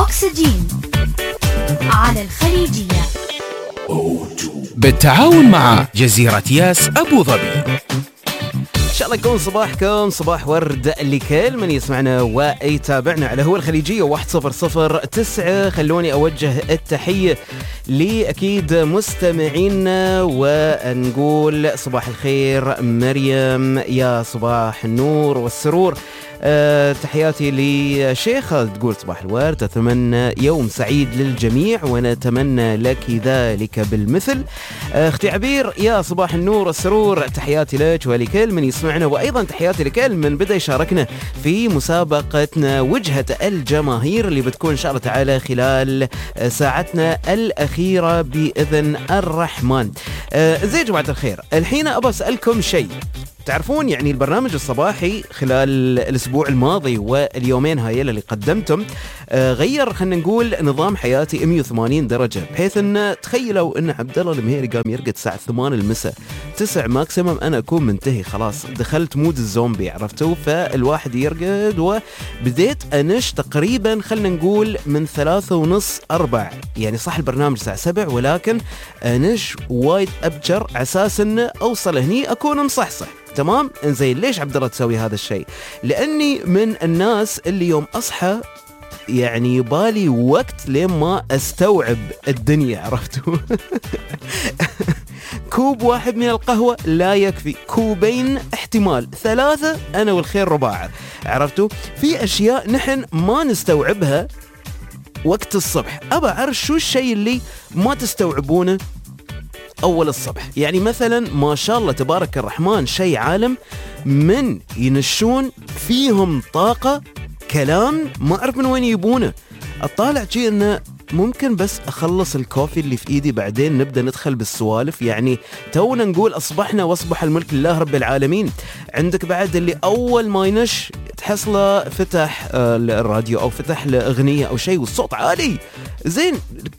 أكسجين على الخليجية بالتعاون مع جزيرة ياس أبو ظبي. إن شاء الله يكون صباحكم صباح ورد لكل من يسمعنا ويتابعنا على هو الخليجية 1009. خلوني أوجه التحية لأكيد مستمعينا ونقول صباح الخير مريم، يا صباح النور والسرور. تحياتي لشيخة تقول صباح الورد، أتمنى يوم سعيد للجميع ونتمنى لك ذلك بالمثل. اختي عبير، يا صباح النور والسرور، تحياتي لك ولكل من يسمعنا، وأيضا تحياتي لكل من بدأ يشاركنا في مسابقتنا وجهة الجماهير اللي بتكون إن شاء الله تعالى خلال ساعتنا الأخيرة بإذن الرحمن. زي يا جماعة الخير، الحين أبى أسألكم شيء. تعرفون يعني البرنامج الصباحي خلال الأسبوع الماضي واليومين هاي اللي قدمتم غير خلينا نقول نظام حياتي 180 درجة، بحيث أن تخيلوا أن عبد الله المهيري قام يرقد الساعة 8 المساء، 9 ماكسيمم أنا أكون منتهي خلاص، دخلت مود الزومبي عرفتوا. فالواحد يرقد وبديت أنش تقريبا خلينا نقول من 3:30 4، يعني صح البرنامج الساعة 7 ولكن أنش وايد أبكر عساس أن أوصل هني أكون مصحصح. تمام انزين. ليش عبد الله تسوي هذا الشيء؟ لاني من الناس اللي يوم اصحى يعني يبالي وقت لين ما استوعب الدنيا عرفتوا. كوب واحد من القهوة لا يكفي، كوبين احتمال، 3 انا والخير رباعة عرفتوا. في اشياء نحن ما نستوعبها وقت الصبح. ابى اعرف شو الشيء اللي ما تستوعبونه أول الصبح. يعني مثلا ما شاء الله تبارك الرحمن شيء عالم من ينشون فيهم طاقة كلام ما أعرف من وين يبونه. أطالع شيء أنه ممكن بس أخلص الكوفي اللي في إيدي بعدين نبدأ ندخل بالسوالف. يعني تونا نقول أصبحنا واصبح الملك لله رب العالمين. عندك بعد اللي أول ما ينش تحصله فتح الراديو أو فتح الأغنية أو شيء والصوت عالي. زين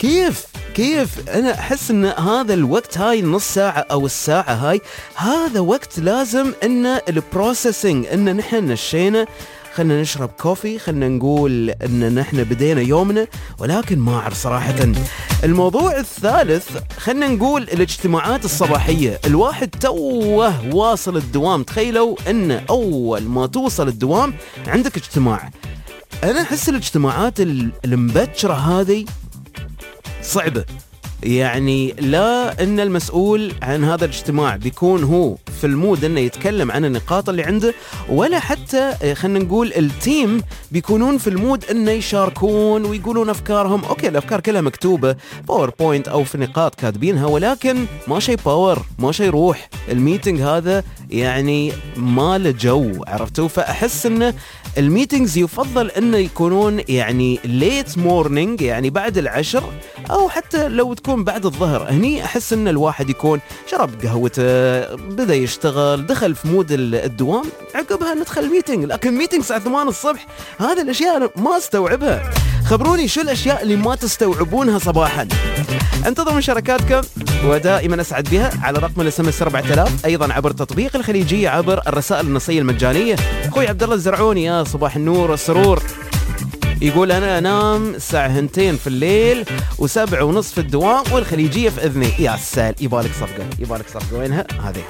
كيف أنا أحس أن هذا الوقت هاي النص ساعة أو الساعة هاي هذا وقت لازم أن البروسيسنج أن نحن نشينا، خلنا نشرب كوفي، خلنا نقول أن نحن بدينا يومنا، ولكن ما أعرف صراحة. الموضوع الثالث خلنا نقول الاجتماعات الصباحية. الواحد توه واصل الدوام، تخيلوا أن أول ما توصل الدوام عندك اجتماع. أنا أحس الاجتماعات المبكرة هذه صعبة، يعني لا ان المسؤول عن هذا الاجتماع بيكون هو في المود انه يتكلم عن النقاط اللي عنده، ولا حتى خلينا نقول التيم بيكونون في المود انه يشاركون ويقولون افكارهم. اوكي الافكار كلها مكتوبة باوربوينت او في نقاط كاتبينها، ولكن ما شيء باور، ما شيء روح. الميتنج هذا يعني ما له جو عرفتوا. فاحس انه الميتينجز يفضل انه يكونون يعني ليت مورنينج، يعني بعد 10 او حتى لو تكون بعد الظهر. هني احس ان الواحد يكون شرب قهوته، بدا يشتغل، دخل في مود الدوام، عقبها ندخل ميتينج. لكن ميتينج الساعه 8 الصبح هذه الاشياء أنا ما استوعبها. خبروني شو الاشياء اللي ما تستوعبونها صباحا. انتظر مشاركاتكم ودائما اسعد بها على رقم الSMS 4000، ايضا عبر تطبيق الخليجية عبر الرسائل النصية المجانية. اخوي عبد الله الزرعوني، يا صباح النور والسرور، يقول أنا أنام الساعة 2 في الليل و7:30 في الدوام والخليجية في إذني. يا سال، يبالك صفقة وينها هذه؟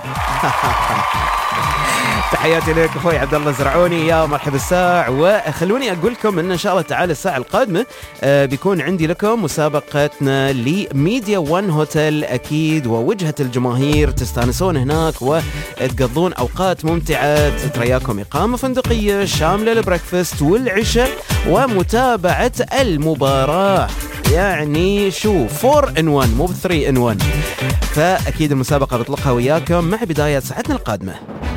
تحياتي لك أخوي عبد الله الزرعوني، يا مرحبا الساعة. وخلوني أقول لكم إن شاء الله تعالى الساعة القادمة بيكون عندي لكم مسابقتنا لميديا 1 هوتيل أكيد، ووجهة الجماهير تستانسون هناك وتقضون أوقات ممتعة، تترياكم إقامة فندقية شاملة للبريكفاست والعشاء ومتابعة المباراة. يعني شو 4 in 1 مو 3 in 1. فأكيد المسابقة بطلقها وياكم مع بداية ساعتنا القادمة.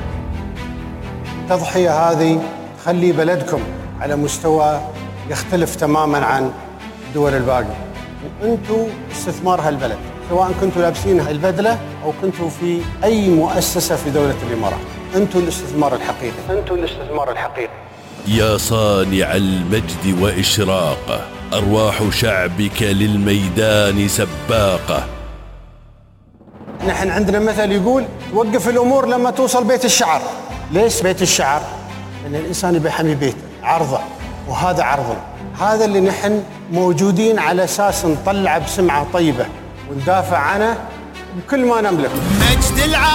التضحية هذه تخلي بلدكم على مستوى يختلف تماما عن الدول الباقية، وانتم استثمار هالبلد، سواء كنتوا لابسين البدلة أو كنتوا في أي مؤسسة في دولة الإمارات. انتم الاستثمار الحقيقي. يا صانع المجد وإشراقه، أرواح شعبك للميدان سباقة. نحن عندنا مثل يقول وقف الأمور لما توصل بيت الشعر. ليش بيت الشعر؟ لأن الإنسان يبي يحمي بيته، عرضه، وهذا عرضنا، هذا اللي نحن موجودين على أساس نطلع بسمعة طيبة وندافع عنه بكل ما نملك.